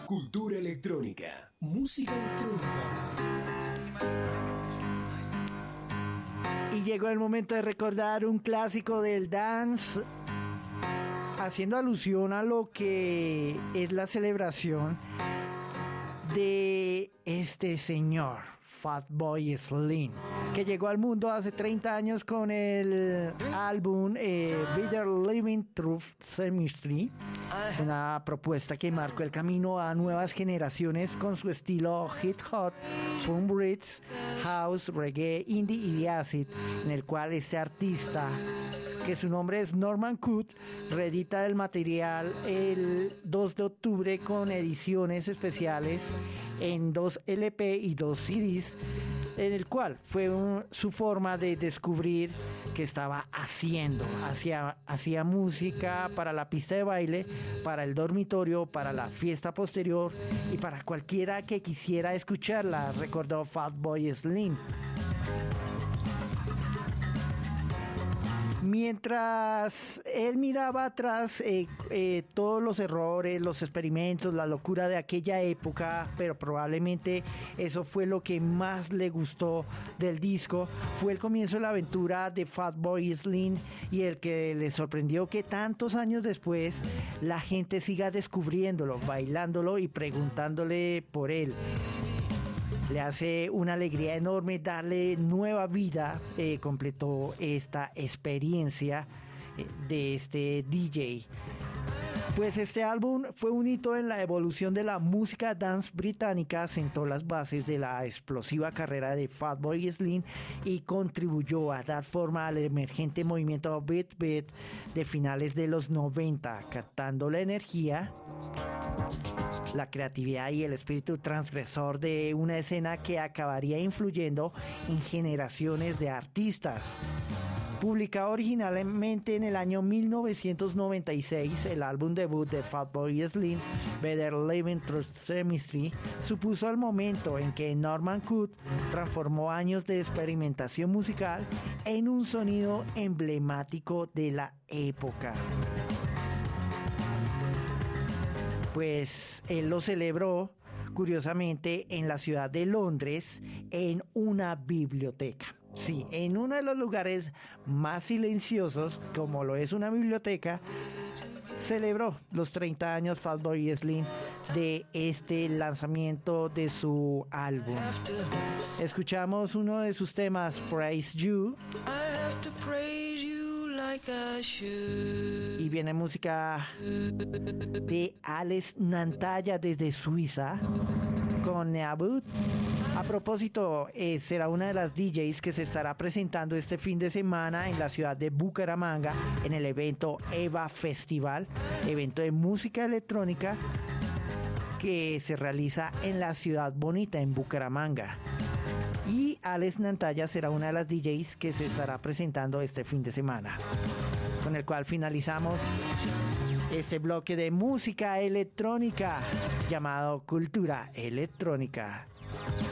Cultura electrónica, música electrónica. Y llegó el momento de recordar un clásico del dance, haciendo alusión a lo que es la celebración de este señor, Fatboy Slim, que llegó al mundo hace 30 años con el álbum Bitter Living Through Chemistry, una propuesta que marcó el camino a nuevas generaciones con su estilo hip hop, funk beats, house, reggae, indie y acid, en el cual este artista, que su nombre es Norman Cook, reedita el material el 2 de octubre con ediciones especiales en 2 LP y 2 CDs, en el cual fue su forma de descubrir que estaba haciendo. Hacía música para la pista de baile, para el dormitorio, para la fiesta posterior y para cualquiera que quisiera escucharla, recordó Fatboy Slim. Mientras él miraba atrás todos los errores, los experimentos, la locura de aquella época, pero probablemente eso fue lo que más le gustó del disco, fue el comienzo de la aventura de Fatboy Slim, y el que le sorprendió que tantos años después la gente siga descubriéndolo, bailándolo y preguntándole por él. Le hace una alegría enorme darle nueva vida, completó esta experiencia de este DJ. Pues este álbum fue un hito en la evolución de la música dance británica, sentó las bases de la explosiva carrera de Fatboy Slim y contribuyó a dar forma al emergente movimiento beat de finales de los 90, captando la energía, la creatividad y el espíritu transgresor de una escena que acabaría influyendo en generaciones de artistas. Publicado originalmente en el año 1996, el álbum debut de Fatboy Slim, Better Living Through Chemistry, supuso el momento en que Norman Cook transformó años de experimentación musical en un sonido emblemático de la época. Pues él lo celebró, curiosamente, en la ciudad de Londres, en una biblioteca. Sí, en uno de los lugares más silenciosos, como lo es una biblioteca, celebró los 30 años Fatboy Slim de este lanzamiento de su álbum. Escuchamos uno de sus temas, Praise You. Y viene música de Alex Nantalla desde Suiza con Neabut. A propósito, será una de las DJs que se estará presentando este fin de semana en la ciudad de Bucaramanga en el evento EVA Festival, evento de música electrónica que se realiza en la ciudad bonita, en Bucaramanga. Y Alex Nantalla será una de las DJs que se estará presentando este fin de semana, con el cual finalizamos este bloque de música electrónica llamado Cultura Electrónica.